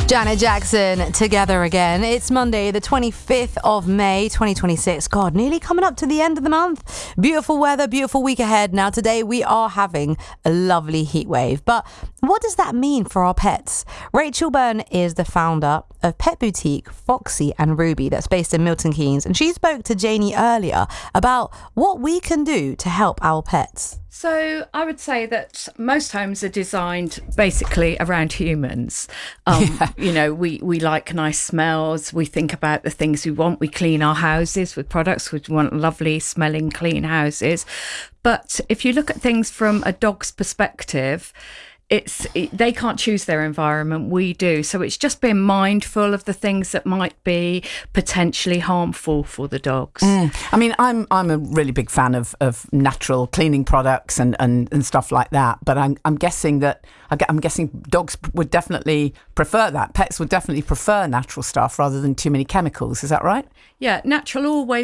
Janet Jackson, Together Again. It's Monday, the 25th of May, 2026. God, nearly coming up to the end of the month. Beautiful weather, beautiful week ahead. Now, today we are having a lovely heat wave. But what does that mean for our pets? Rachel Byrne is the founder of pet boutique Foxy and Ruby that's based in Milton Keynes. And she spoke to Janie earlier about what we can do to help our pets. So I would say that most homes are designed basically around humans. You know, we like nice smells. We think about the things we want. We clean our houses with products. We want lovely smelling, clean houses. But if you look at things from a dog's perspective, they can't choose their environment, we do. So it's just being mindful of the things that might be potentially harmful for the dogs. I mean, I'm a really big fan of natural cleaning products and stuff like that. But I'm guessing dogs would definitely prefer that. Pets would definitely prefer natural stuff rather than too many chemicals. Is that right? Yeah, natural always